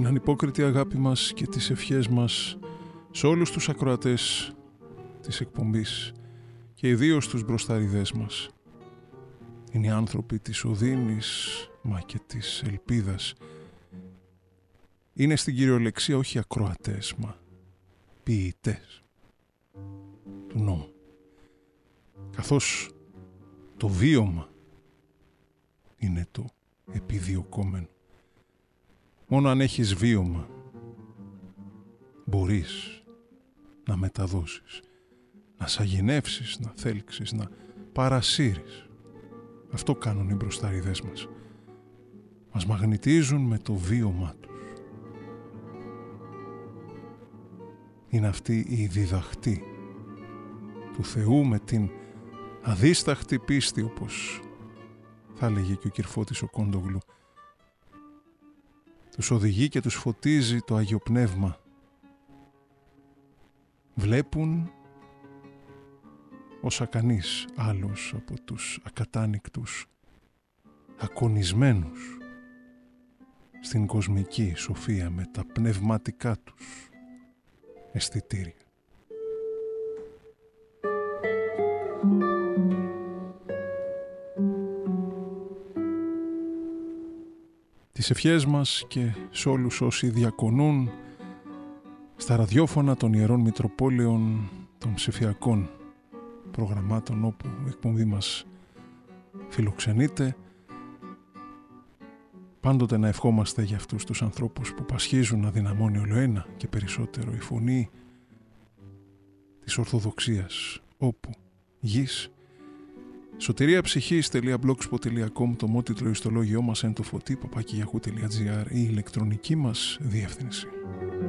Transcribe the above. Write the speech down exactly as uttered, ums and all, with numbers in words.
την ανυπόκριτη αγάπη μας και τις ευχές μας σε όλους τους ακροατές της εκπομπής και ιδίως τους μπροστάριδές μας. Είναι οι άνθρωποι της οδύνης μα και της ελπίδας. Είναι στην κυριολεξία όχι ακροατές μα ποιητές του νόμου. Καθώς το βίωμα είναι το επιδιωκόμενο. Μόνο αν έχεις βίωμα μπορείς να μεταδώσεις, να σαγηνεύσεις, να θέλξεις, να παρασύρεις. Αυτό κάνουν οι μπροστάριδές μας. Μας μαγνητίζουν με το βίωμά τους. Είναι αυτή η διδαχτή του Θεού με την αδίσταχτη πίστη, όπως θα έλεγε και ο Κυρφώτης ο Κόντογλου. Τους οδηγεί και τους φωτίζει το Άγιο Πνεύμα. Βλέπουν όσα κανείς άλλος από τους ακατάνικτους, ακονισμένους στην κοσμική σοφία με τα πνευματικά τους αισθητήρια. Τις ευχές μας και σε όλους όσοι διακονούν στα ραδιόφωνα των Ιερών Μητροπόλεων των ψηφιακών προγραμμάτων όπου η εκπομπή μας φιλοξενείται. Πάντοτε να ευχόμαστε για αυτούς τους ανθρώπους που πασχίζουν να δυναμώνει ολοένα και περισσότερο η φωνή της Ορθοδοξίας όπου γης. σωτηρίαψυχής τελεία blogspot τελεία com το μότιτλο ιστολόγιό μας εν το φωτί παπάκι γιαχού τελεία τζι άρ η ηλεκτρονική μας διεύθυνση.